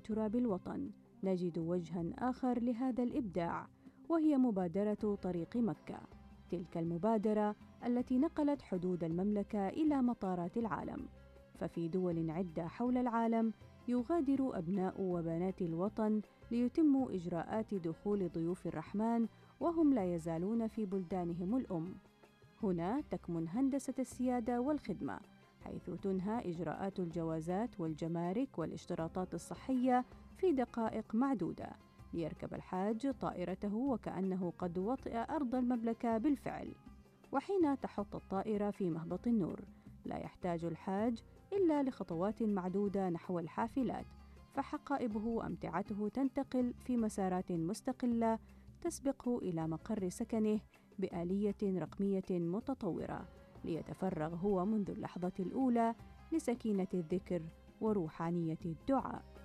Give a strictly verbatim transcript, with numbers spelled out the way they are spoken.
تراب الوطن نجد وجها آخر لهذا الإبداع، وهي مبادرة طريق مكة، تلك المبادرة التي نقلت حدود المملكة إلى مطارات العالم. ففي دول عدة حول العالم يغادر أبناء وبنات الوطن ليتموا إجراءات دخول ضيوف الرحمن وهم لا يزالون في بلدانهم الأم. هنا تكمن هندسة السيادة والخدمة، حيث تنهى إجراءات الجوازات والجمارك والاشتراطات الصحية في دقائق معدودة، ليركب الحاج طائرته وكأنه قد وطئ أرض المملكة بالفعل. وحين تحط الطائرة في مهبط النور لا يحتاج الحاج إلا لخطوات معدودة نحو الحافلات، فحقائبه وأمتعته تنتقل في مسارات مستقلة تسبقه إلى مقر سكنه بآلية رقمية متطورة، ليتفرغ هو منذ اللحظة الأولى لسكينة الذكر وروحانية الدعاء.